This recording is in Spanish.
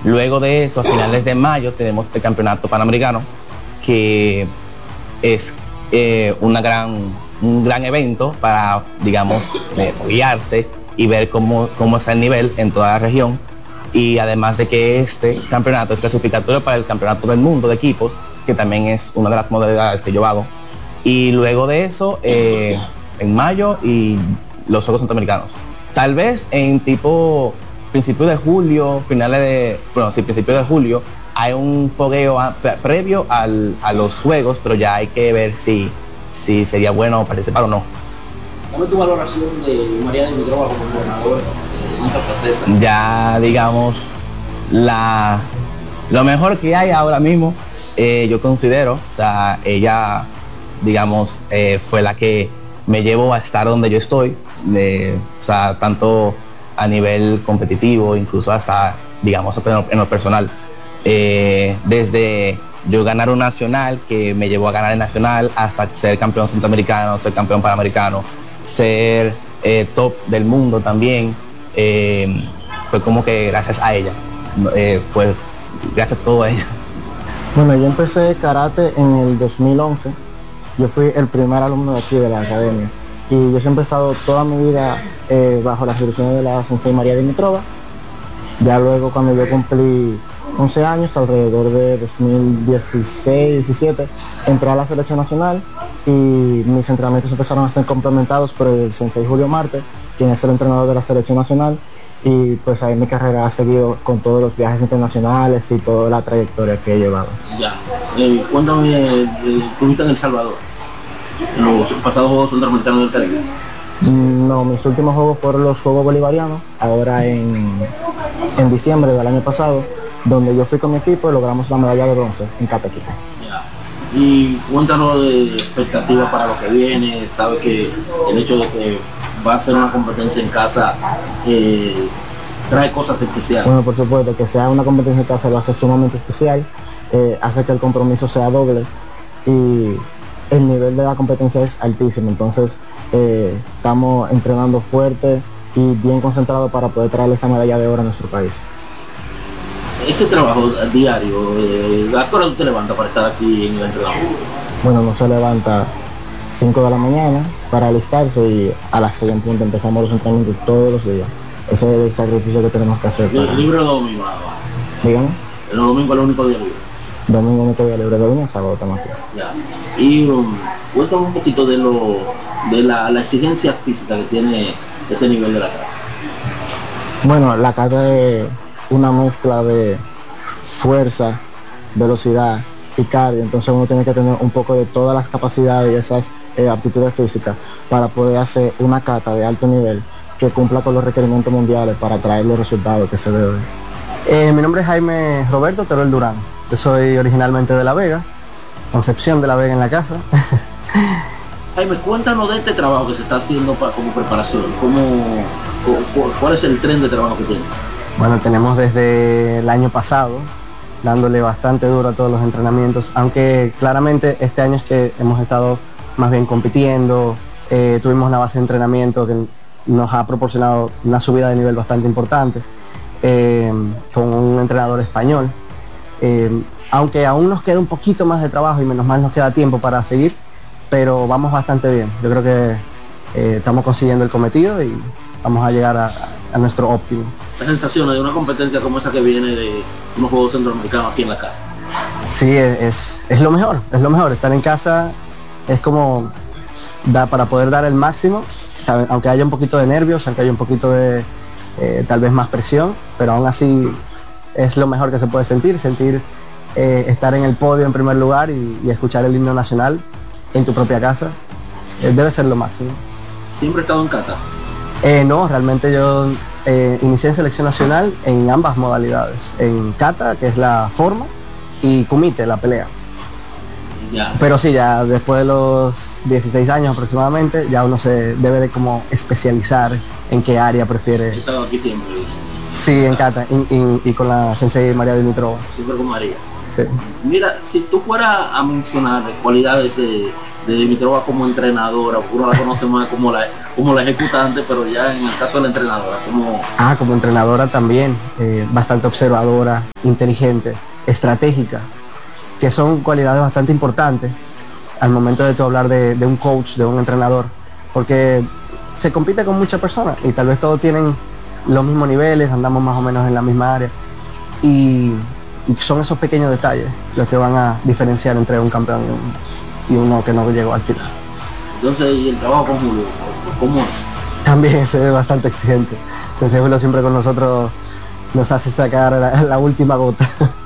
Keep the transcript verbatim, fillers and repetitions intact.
Luego de eso, a finales de mayo, tenemos el Campeonato Panamericano, que es eh, una gran, un gran evento para, digamos, eh, foguearse y ver cómo, cómo está el nivel en toda la región. Y además de que este campeonato es clasificatorio para el Campeonato del Mundo de Equipos, que también es una de las modalidades que yo hago. Y luego de eso, eh, en mayo, y los Juegos Centroamericanos. Tal vez en tipo principio de julio, finales de, bueno, sí, principio de julio, hay un fogueo a, pre, previo al, a los Juegos, pero ya hay que ver si, si sería bueno participar o no. Dame tu valoración de María Dimitrova como entrenador en esa faceta. Ya, digamos, la, lo mejor que hay ahora mismo, eh, yo considero, o sea, ella, digamos, eh, fue la que me llevó a estar donde yo estoy, eh, o sea, tanto a nivel competitivo, incluso hasta, digamos, hasta en lo, en lo personal. Eh, desde yo ganar un nacional, que me llevó a ganar el nacional, hasta ser campeón centroamericano, ser campeón panamericano, ser eh, top del mundo también, eh, fue como que gracias a ella, eh, pues gracias a todo a ella. Bueno, yo empecé karate en el dos mil once, yo fui el primer alumno de aquí de la academia y yo siempre he estado toda mi vida eh, bajo las instrucciones de la sensei María Dimitrova. Ya luego, cuando yo cumplí once años, alrededor de dos mil dieciséis, diecisiete, entré a la selección nacional y mis entrenamientos empezaron a ser complementados por el sensei Julio Marte, quien es el entrenador de la selección nacional, y pues ahí mi carrera ha seguido con todos los viajes internacionales y toda la trayectoria que he llevado. Ya, eh, cuéntame, eh, ¿estuviste en El Salvador en los pasados Juegos Centroamericanos del Caribe? No, mis últimos juegos fueron los Juegos Bolivarianos, ahora en, en diciembre del año pasado, donde yo fui con mi equipo y logramos la medalla de bronce en cada equipo. Ya. Y cuéntanos de expectativas para lo que viene. Sabes que el hecho de que va a ser una competencia en casa eh, trae cosas especiales. Bueno, por supuesto, que sea una competencia en casa lo hace sumamente especial, eh, hace que el compromiso sea doble y el nivel de la competencia es altísimo. Entonces eh, estamos entrenando fuerte y bien concentrados para poder traerle esa medalla de oro a nuestro país. Este trabajo diario, eh, ¿a qué hora tú te levantas para estar aquí en el entrenamiento? Bueno, uno se levanta cinco de la mañana para alistarse y a las seis en punto empezamos los entrenamientos todos los días. Ese es el sacrificio que tenemos que hacer. Para... ¿Libre o domingo? Dígame. El domingo es el único día libre. Domingo único día libre, de lunes a sábado estamos aquí. Ya. Y um, cuéntame un poquito de lo de la, la exigencia física que tiene este nivel de la kata. Bueno, la kata es una mezcla de fuerza, velocidad y cardio, entonces uno tiene que tener un poco de todas las capacidades y esas eh, aptitudes físicas para poder hacer una kata de alto nivel que cumpla con los requerimientos mundiales para traer los resultados que se deben. Eh, mi nombre es Jaime Roberto Teruel Durán, yo soy originalmente de La Vega, Concepción de La Vega en la casa. Jaime, cuéntanos de este trabajo que se está haciendo para, como preparación, ¿cómo, cu, ¿cuál es el tren de trabajo que tiene? Bueno, tenemos desde el año pasado dándole bastante duro a todos los entrenamientos, aunque claramente este año es que hemos estado más bien compitiendo, eh, tuvimos una base de entrenamiento que nos ha proporcionado una subida de nivel bastante importante, eh, con un entrenador español, eh, aunque aún nos queda un poquito más de trabajo y menos mal nos queda tiempo para seguir, pero vamos bastante bien. Yo creo que eh, estamos consiguiendo el cometido y vamos a llegar a, a nuestro óptimo. ¿Qué sensaciones de una competencia como esa que viene de unos Juegos Centroamericanos aquí en la casa? Sí, es, es, es lo mejor, es lo mejor. Estar en casa es como da, para poder dar el máximo, aunque haya un poquito de nervios, aunque haya un poquito de eh, tal vez más presión, pero aún así es lo mejor que se puede sentir, sentir eh, estar en el podio en primer lugar y, y escuchar el himno nacional en tu propia casa, eh, debe ser lo máximo. ¿Siempre he estado en kata? Eh, no, realmente yo eh, inicié en selección nacional en ambas modalidades, en kata, que es la forma, y kumite, la pelea. Ya. Pero sí, ya después de los dieciséis años aproximadamente, ya uno se debe de como especializar en qué área prefiere. He estado aquí siempre. Sí, en kata y, y, y con la sensei María Dimitrova. Siempre con María. Sí. Mira, si tú fueras a mencionar cualidades de, de Dimitrova como entrenadora, uno la conoce más como la, como la ejecutante, pero ya en el caso de la entrenadora, como... Ah, como entrenadora también, eh, bastante observadora, inteligente, estratégica, que son cualidades bastante importantes al momento de tú hablar de, de un coach, de un entrenador, porque se compite con muchas personas y tal vez todos tienen los mismos niveles, andamos más o menos en la misma área y, y son esos pequeños detalles los que van a diferenciar entre un campeón y, un, y uno que no llegó al final. Entonces, ¿y el trabajo con Julio? ¿Cómo es? También es bastante exigente. Sensei Julio siempre con nosotros nos hace sacar la, la última gota.